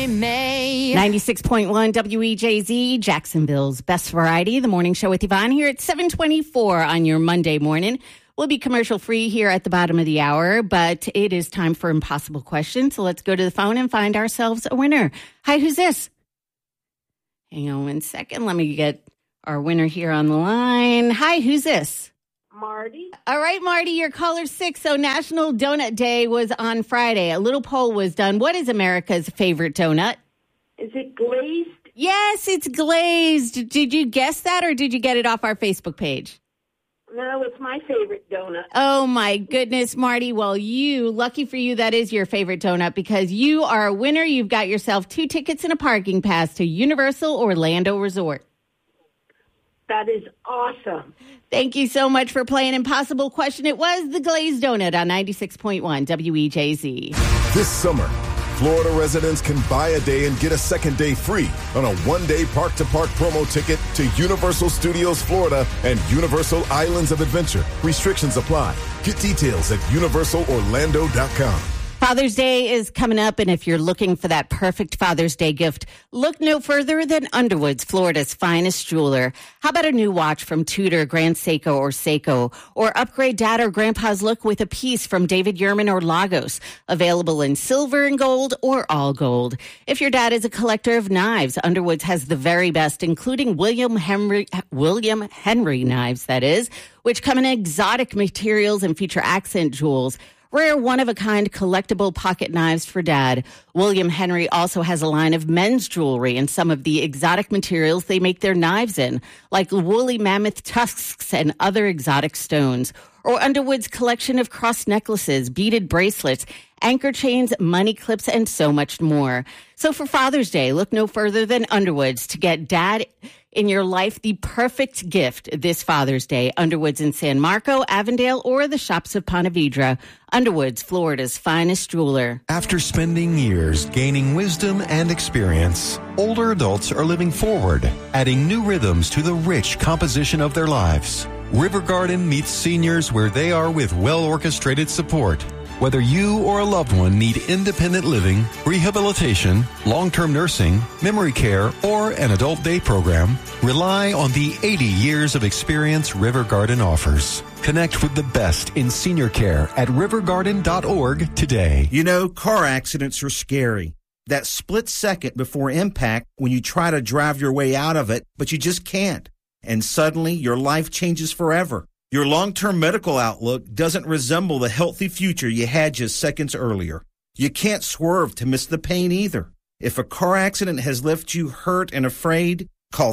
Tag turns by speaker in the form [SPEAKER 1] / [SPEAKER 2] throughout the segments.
[SPEAKER 1] May.
[SPEAKER 2] 96.1 WEJZ, Jacksonville's best variety. The morning show with Yvonne here at 7:24 on your Monday morning. We'll be commercial free here at the bottom of the hour, but it is time for Impossible Questions. So let's go to the phone and find ourselves a winner. Hi, who's this? Hang on 1 second. Let me get our winner here on the line. Hi, who's this?
[SPEAKER 3] Marty.
[SPEAKER 2] All right, Marty, you're caller 6. So National Donut Day was on Friday. A little poll was done. What is America's favorite donut?
[SPEAKER 3] Is it glazed?
[SPEAKER 2] Yes, it's glazed. Did you guess that, or did you get it off our Facebook page?
[SPEAKER 3] No, it's my favorite donut.
[SPEAKER 2] Oh, my goodness, Marty. Well, lucky for you, that is your favorite donut because you are a winner. You've got yourself 2 tickets and a parking pass to Universal Orlando Resort.
[SPEAKER 3] That is awesome.
[SPEAKER 2] Thank you so much for playing Impossible Question. It was the glazed donut on 96.1 WEJZ.
[SPEAKER 4] This summer, Florida residents can buy a day and get a second day free on a one-day park-to-park promo ticket to Universal Studios Florida and Universal Islands of Adventure. Restrictions apply. Get details at universalorlando.com.
[SPEAKER 2] Father's Day is coming up, and if you're looking for that perfect Father's Day gift, look no further than Underwoods, Florida's finest jeweler. How about a new watch from Tudor, Grand Seiko, or Seiko? Or upgrade Dad or Grandpa's look with a piece from David Yurman or Lagos. Available in silver and gold or all gold. If your dad is a collector of knives, Underwoods has the very best, including William Henry knives, that is, which come in exotic materials and feature accent jewels. Rare one-of-a-kind collectible pocket knives for Dad. William Henry also has a line of men's jewelry and some of the exotic materials they make their knives in, like woolly mammoth tusks and other exotic stones. Or Underwood's collection of cross necklaces, beaded bracelets, anchor chains, money clips, and so much more. So for Father's Day, look no further than Underwood's to get Dad in your life the perfect gift this Father's Day. Underwood's in San Marco, Avondale, or the shops of Ponte Vedra. Underwood's, Florida's finest jeweler.
[SPEAKER 5] After spending years gaining wisdom and experience, older adults are living forward, adding new rhythms to the rich composition of their lives. River Garden meets seniors where they are with well-orchestrated support. Whether you or a loved one need independent living, rehabilitation, long-term nursing, memory care, or an adult day program, rely on the 80 years of experience River Garden offers. Connect with the best in senior care at rivergarden.org today.
[SPEAKER 6] You know, car accidents are scary. That split second before impact when you try to drive your way out of it, but you just can't. And suddenly your life changes forever. Your long-term medical outlook doesn't resemble the healthy future you had just seconds earlier. You can't swerve to miss the pain either. If a car accident has left you hurt and afraid, call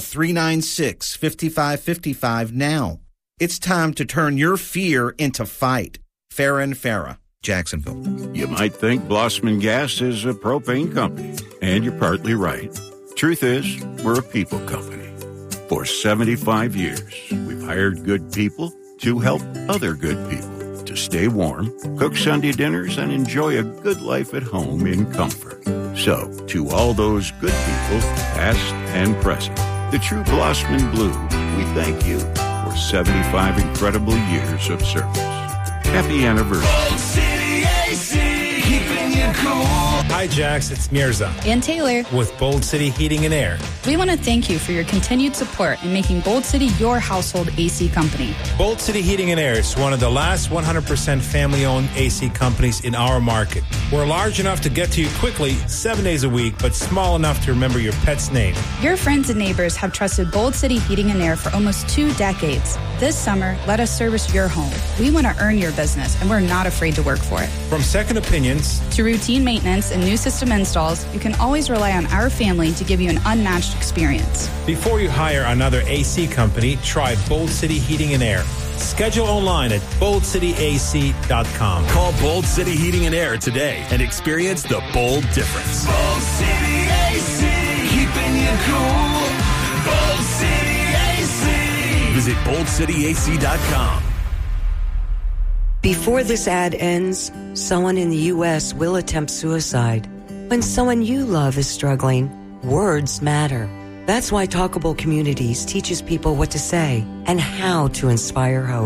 [SPEAKER 6] 396-5555 now. It's time to turn your fear into fight. Farah and Farah, Jacksonville.
[SPEAKER 7] You might think Blossman Gas is a propane company, and you're partly right. Truth is, we're a people company. For 75 years, we've hired good people to help other good people to stay warm, cook Sunday dinners, and enjoy a good life at home in comfort. So, to all those good people, past and present, the true Blossman Blue, we thank you for 75 incredible years of service. Happy anniversary.
[SPEAKER 8] Bold City AC, keeping you cool.
[SPEAKER 9] Hi, Jax. It's Mirza.
[SPEAKER 10] And Taylor.
[SPEAKER 9] With Bold City Heating and Air.
[SPEAKER 10] We want to thank you for your continued support in making Bold City your household AC company.
[SPEAKER 9] Bold City Heating and Air is one of the last 100% family-owned AC companies in our market. We're large enough to get to you quickly 7 days a week, but small enough to remember your pet's name.
[SPEAKER 10] Your friends and neighbors have trusted Bold City Heating and Air for almost 2 decades. This summer, let us service your home. We want to earn your business, and we're not afraid to work for it.
[SPEAKER 9] From second opinions
[SPEAKER 10] to routine maintenance and new system installs, you can always rely on our family to give you an unmatched experience.
[SPEAKER 9] Before you hire another AC company, try Bold City Heating and Air. Schedule online at boldcityac.com.
[SPEAKER 11] Call Bold City Heating and Air today and experience the bold difference.
[SPEAKER 8] Bold City AC, keeping you cool. Bold City AC.
[SPEAKER 11] Visit boldcityac.com.
[SPEAKER 12] Before this ad ends, someone in the U.S. will attempt suicide. When someone you love is struggling, words matter. That's why Talkable Communities teaches people what to say and how to inspire hope.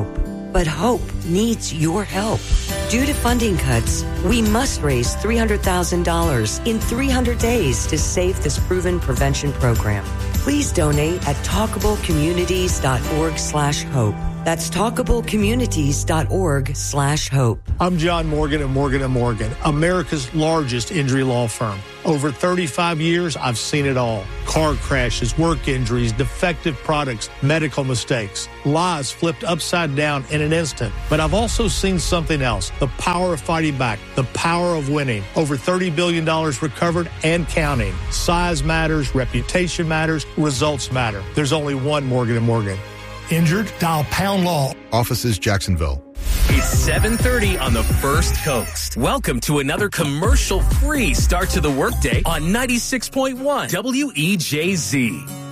[SPEAKER 12] But hope needs your help. Due to funding cuts, we must raise $300,000 in 300 days to save this proven prevention program. Please donate at talkablecommunities.org/hope. That's talkablecommunities.org/hope.
[SPEAKER 1] I'm John Morgan at Morgan & Morgan, America's largest injury law firm. Over 35 years, I've seen it all. Car crashes, work injuries, defective products, medical mistakes, lives flipped upside down in an instant. But I've also seen something else, the power of fighting back, the power of winning. Over $30 billion recovered and counting. Size matters, reputation matters, results matter. There's only one Morgan & Morgan.
[SPEAKER 13] Injured? Dial pound law.
[SPEAKER 14] Offices Jacksonville.
[SPEAKER 11] It's 7:30 on the First Coast. Welcome to another commercial-free start to the workday on 96.1 WEJZ.